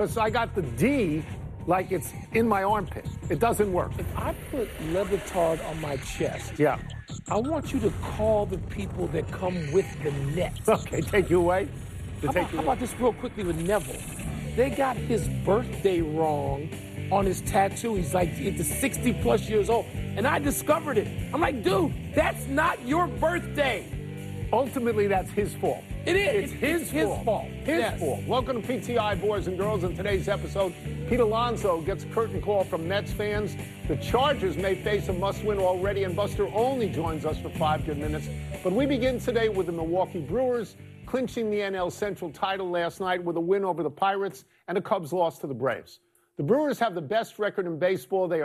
So I got the D like it's in my armpit. It doesn't work. If I put Levitard on my chest, Yeah. I want you to call the people that come with the net. Okay, take you away? How about this real quickly with Neville? They got his birthday wrong on his tattoo. He's like, it's 60 plus years old. And I discovered it. I'm like, dude, that's not your birthday. Ultimately, that's his fault. It is. It's his fault. His fault. Welcome to PTI, boys and girls. In today's episode, Pete Alonso gets a curtain call from Mets fans. The Chargers may face a must-win already, and Buster Olney joins us for 5 good minutes. But we begin today with the Milwaukee Brewers clinching the NL Central title last night with a win over the Pirates and a Cubs loss to the Braves. The Brewers have the best record in baseball. They are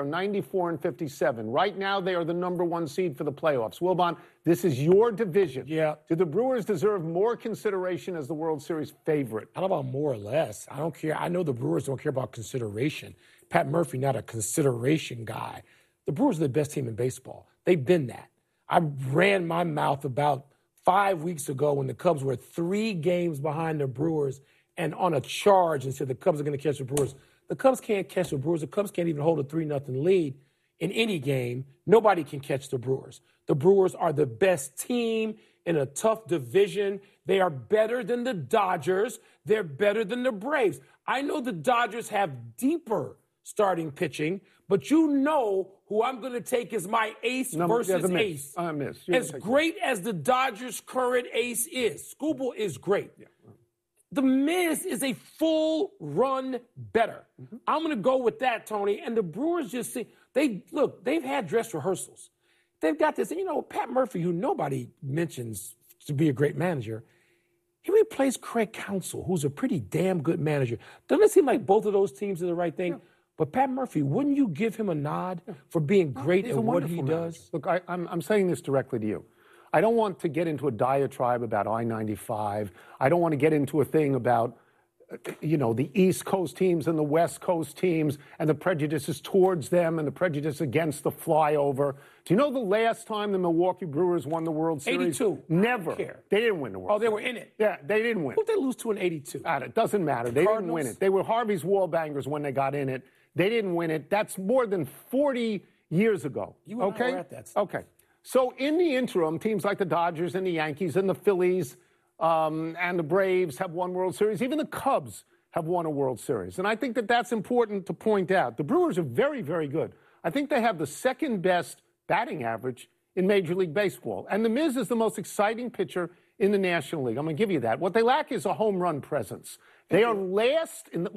94-57. Right now, they are the number 1 seed for the playoffs. Wilbon, this is your division. Yeah. Do the Brewers deserve more consideration as the World Series favorite? I don't know about more or less. I don't care. I know the Brewers don't care about consideration. Pat Murphy, not a consideration guy. The Brewers are the best team in baseball. They've been that. I ran my mouth about 5 weeks ago when the Cubs were 3 games behind the Brewers and on a charge and said the Cubs are going to catch the Brewers. The Cubs can't catch the Brewers. The Cubs can't even hold a 3-0 lead in any game. Nobody can catch the Brewers. The Brewers are the best team in a tough division. They are better than the Dodgers. They're better than the Braves. I know the Dodgers have deeper starting pitching, but you know who I'm going to take as my ace versus ace. As great as the Dodgers' current ace is, Skubal is great. Yeah. The Miz is a full run better. Mm-hmm. I'm going to go with that, Tony. And the Brewers just see, they've had dress rehearsals. They've got this, Pat Murphy, who nobody mentions to be a great manager, he replaced Craig Counsell, who's a pretty damn good manager. Doesn't it seem like both of those teams are the right thing? Yeah. But Pat Murphy, wouldn't you give him a nod for being great at what he does? Look, I'm saying this directly to you. I don't want to get into a diatribe about I-95. I don't want to get into a thing about, the East Coast teams and the West Coast teams and the prejudices towards them and the prejudice against the flyover. Do you know the last time the Milwaukee Brewers won the World Series? 82. Never. They didn't win the World Series. Oh, they were in it? Yeah, they didn't win. Who did they lose to in 82? It doesn't matter. They didn't win it. They were Harvey's Wallbangers when they got in it. They didn't win it. That's more than 40 years ago. You and I were at that stuff. Okay. So in the interim, teams like the Dodgers and the Yankees and the Phillies and the Braves have won World Series. Even the Cubs have won a World Series. And I think that that's important to point out. The Brewers are very, very good. I think they have the second best batting average in Major League Baseball. And the Miz is the most exciting pitcher in the National League. I'm going to give you that. What they lack is a home run presence. They are last in the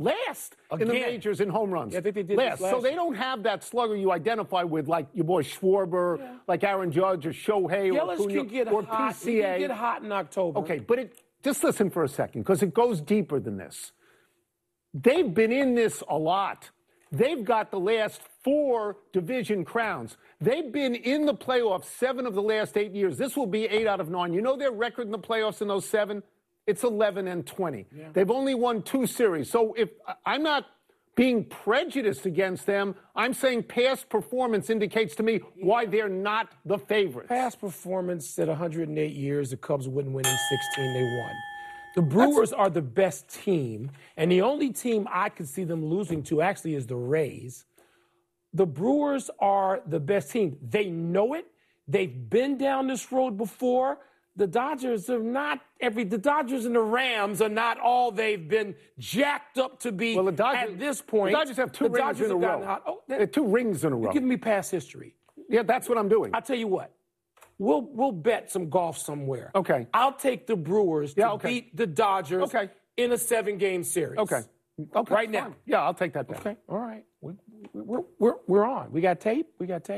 majors in home runs. Yeah, I think they did last. Last so they don't have that slugger you identify with, like your boy Schwarber, like Aaron Judge or Shohei or Acuna, or PCA. He can get hot in October. Okay, but just listen for a second, because it goes deeper than this. They've been in this a lot. They've got the last 4 division crowns. They've been in the playoffs 7 of the last 8 years. This will be 8 out of 9. You know their record in the playoffs in those 7? It's 11-20. Yeah. They've only won 2 series. So if I'm not being prejudiced against them, I'm saying past performance indicates to me why they're not the favorites. Past performance at 108 years, the Cubs wouldn't win in 16, they won. The Brewers are the best team, and the only team I could see them losing to actually is the Rays. The Brewers are the best team. They know it. They've been down this road before. The Dodgers are not the Dodgers and the Rams are not all they've been jacked up to be at this point. The Dodgers have 2 rings in a row. They have 2 rings in a row. You're giving me past history. Yeah, that's what I'm doing. I'll tell you what. We'll bet some golf somewhere. Okay. I'll take the Brewers to beat the Dodgers in a 7-game series. Okay. Right now. Yeah, I'll take that bet. Okay. All right. We're on. We got tape.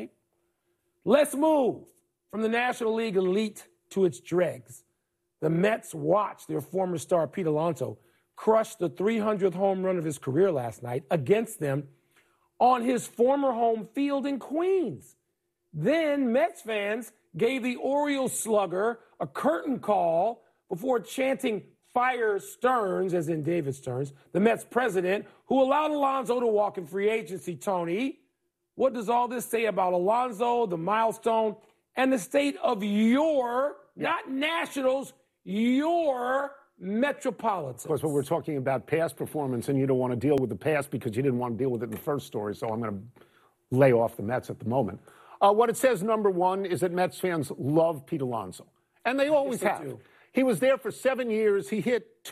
Let's move from the National League elite to its dregs. The Mets watched their former star Pete Alonso crush the 300th home run of his career last night against them on his former home field in Queens. Then Mets fans gave the Orioles slugger a curtain call before chanting "Fire Stearns," as in David Stearns, the Mets president, who allowed Alonso to walk in free agency, Tony. What does all this say about Alonso, the milestone, and the state of your, not Nationals, your Metropolitans. Of course, when we're talking about past performance, and you don't want to deal with the past because you didn't want to deal with it in the first story, so I'm going to lay off the Mets at the moment. What it says, number one, is that Mets fans love Pete Alonso, and they always have. Do. He was there for 7 years. He hit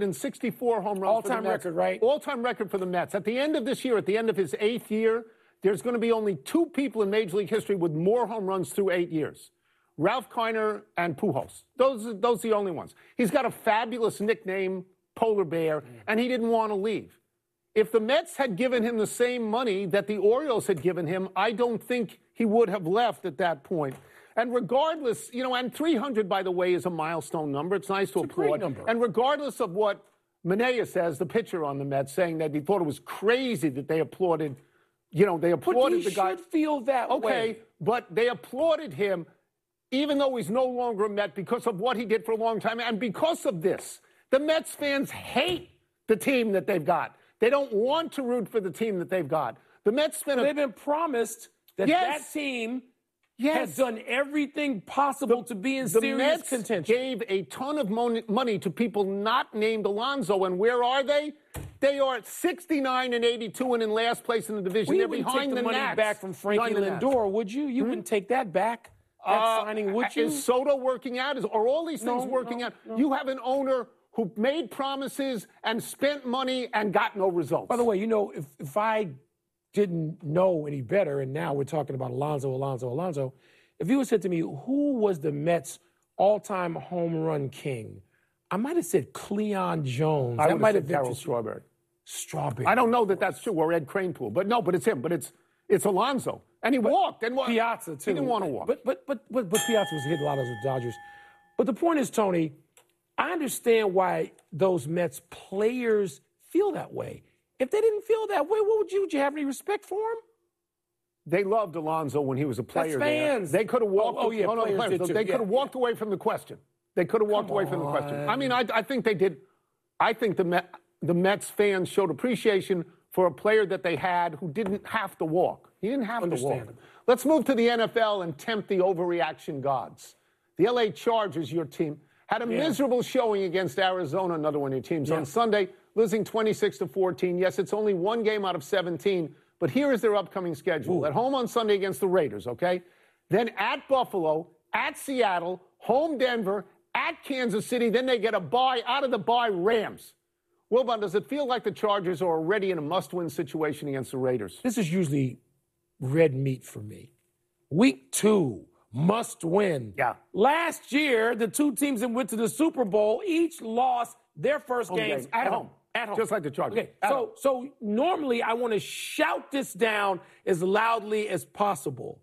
264 home runs. All-time record, right? All-time record for the Mets. At the end of this year, at the end of his 8th year, there's going to be only 2 people in Major League history with more home runs through 8 years. Ralph Kiner and Pujols. Those are the only ones. He's got a fabulous nickname, Polar Bear, and he didn't want to leave. If the Mets had given him the same money that the Orioles had given him, I don't think he would have left at that point. And regardless, and 300, by the way, is a milestone number. It's nice to applaud. A great number. And regardless of what Manaea says, the pitcher on the Mets, saying that he thought it was crazy that they applauded, they applauded the guy. But he should feel that way. Okay, but they applauded him even though he's no longer a Met because of what he did for a long time. And because of this, the Mets fans hate the team that they've got. They don't want to root for the team that they've got. The Mets spent They've been promised that that team has done everything possible to be in serious contention. The Mets gave a ton of money to people not named Alonso, and where are they? They are at 69 and 82 and in last place in the division. They're behind the money Nats. Back from Frankie Lindor, would you? You wouldn't take that back? That signing, would you? Is Soto working out? Are all these things working out? No. You have an owner who made promises and spent money and got no results. By the way, if I didn't know any better, and now we're talking about Alonso, if you had said to me, who was the Mets' all-time home run king, I might have said Cleon Jones. I might have Darryl Strawberry. I don't know that that's true, or Ed Kranepool. But it's him. But it's Alonso. And he walked. And Piazza, too. He didn't want to walk. But Piazza was hit a lot of the Dodgers. But the point is, Tony, I understand why those Mets players feel that way. If they didn't feel that way, would you have any respect for him? They loved Alonso when he was a player. That's fans. They could have walked. Players they could have walked away from the question. They could have walked away from the question. I mean, I think they did. I think the Mets fans showed appreciation for a player that they had who didn't have to walk. He didn't have to walk. Let's move to the NFL and tempt the overreaction gods. The LA Chargers, your team, had a miserable showing against Arizona, another one of your teams, on Sunday, losing 26-14. Yes, it's only one game out of 17, but here is their upcoming schedule. At home on Sunday against the Raiders, okay? Then at Buffalo, at Seattle, home Denver, at Kansas City, then they get a bye, out of the bye, Rams. Wilbon, does it feel like the Chargers are already in a must-win situation against the Raiders? This is usually red meat for me. Week 2, must win. Yeah. Last year, the two teams that went to the Super Bowl each lost their first games at home. At home. Just like the Chargers. Okay, so normally I want to shout this down as loudly as possible,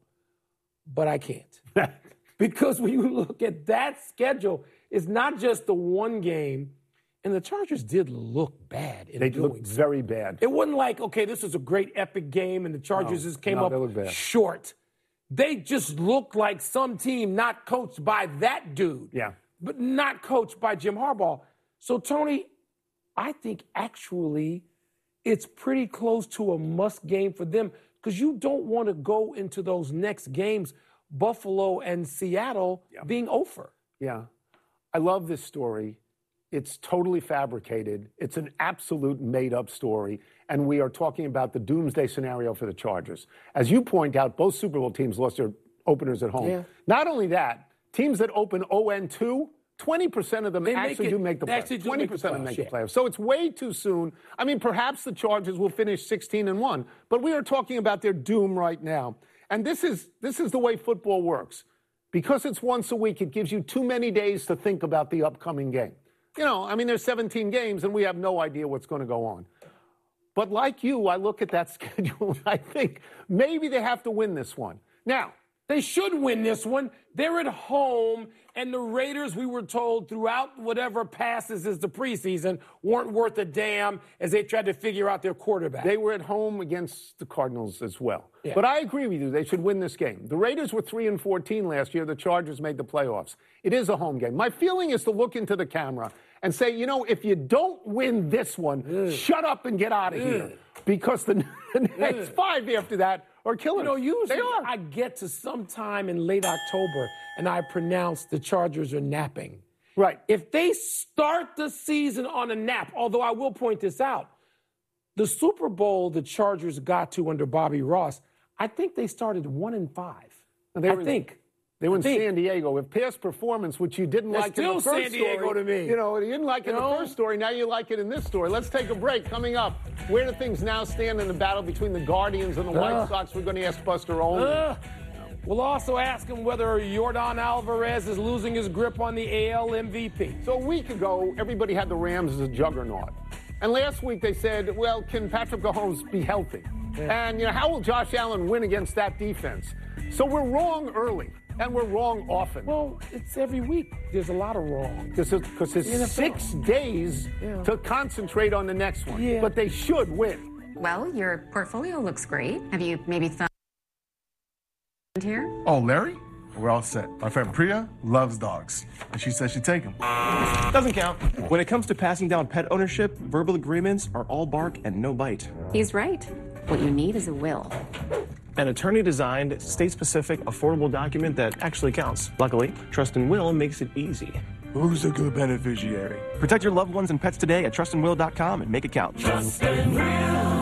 but I can't. Because when you look at that schedule, it's not just the one game, and the Chargers did look bad. They looked very bad. It wasn't like, okay, this was a great epic game, and the Chargers just came up short. They just looked like some team not coached by that dude. Yeah. But not coached by Jim Harbaugh. So, Tony, I think actually it's pretty close to a must game for them because you don't want to go into those next games, Buffalo and Seattle, being over. Yeah. I love this story. It's totally fabricated. It's an absolute made-up story. And we are talking about the doomsday scenario for the Chargers. As you point out, both Super Bowl teams lost their openers at home. Yeah. Not only that, teams that open 0-2, 20% of them actually do make the playoffs. 20% of them make the playoffs. So it's way too soon. I mean, perhaps the Chargers will finish 16-1, but we are talking about their doom right now. And this is the way football works. Because it's once a week, it gives you too many days to think about the upcoming game. There's 17 games, and we have no idea what's going to go on. But like you, I look at that schedule, and I think maybe they have to win this one. Now, they should win this one. They're at home, and the Raiders, we were told throughout whatever passes is the preseason, weren't worth a damn as they tried to figure out their quarterback. They were at home against the Cardinals as well. Yeah. But I agree with you. They should win this game. The Raiders were 3-14 last year. The Chargers made the playoffs. It is a home game. My feeling is to look into the camera and say, if you don't win this one, shut up and get out of here. Because the next 5 after that are killing us. Usually I get to sometime in late October and I pronounce the Chargers are napping. Right. If they start the season on a nap, although I will point this out, the Super Bowl the Chargers got to under Bobby Ross, I think they started 1-5. They were in San Diego with past performance, which you didn't like in the first San Diego story. to me. You know, you didn't like it in the first story. Now you like it in this story. Let's take a break. Coming up, where do things now stand in the battle between the Guardians and the White Sox? We're going to ask Buster Olney. We'll also ask him whether Yordan Alvarez is losing his grip on the AL MVP. So a week ago, everybody had the Rams as a juggernaut. And last week they said, well, can Patrick Mahomes be healthy? Yeah. And, how will Josh Allen win against that defense? So we're wrong early. And we're wrong often. Well, it's every week. There's a lot of wrong. Because there's 6 days to concentrate on the next one. Yeah. But they should win. Well, your portfolio looks great. Have you maybe thought here? Oh, Larry? We're all set. My friend Priya loves dogs, and she says she'd take them. Doesn't count. When it comes to passing down pet ownership, verbal agreements are all bark and no bite. He's right. What you need is a will. An attorney-designed, state-specific, affordable document that actually counts. Luckily, Trust and Will makes it easy. Who's a good beneficiary? Protect your loved ones and pets today at trustandwill.com and make it count. Trust and Will.